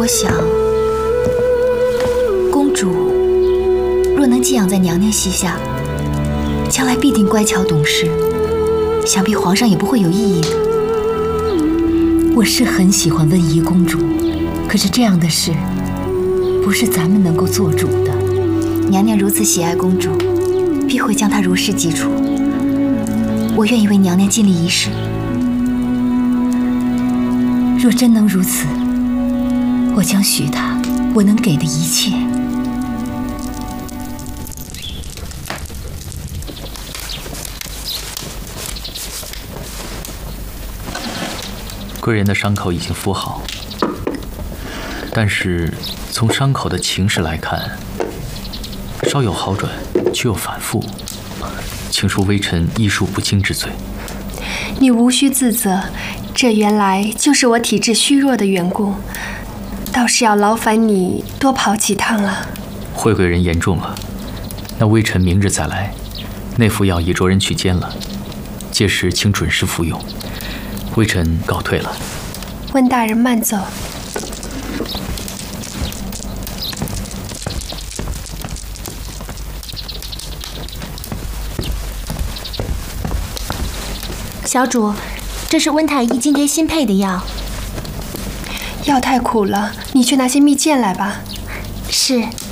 我想，公主若能寄养在娘娘膝下，将来必定乖巧懂事，想必皇上也不会有异议的。我是很喜欢温宜公主，可是这样的事，不是咱们能够做主的。娘娘如此喜爱公主，必会将她如释基础。我愿意为娘娘尽力一试。若真能如此，我将许她我能给的一切。 贵人的伤口已经敷好，但是从伤口的情势来看，稍有好转，却又反复，请恕微臣医术不精之罪。 你无需自责，这原来就是我体质虚弱的缘故，倒是要劳烦你多跑几趟了。 惠贵人言重了，那微臣明日再来。那副药已着人去煎了，届时请准时服用。微臣告退了。 温大人慢走。 小主，这是温太医今天新配的药。 药太苦了，你去拿些蜜饯来吧。 是。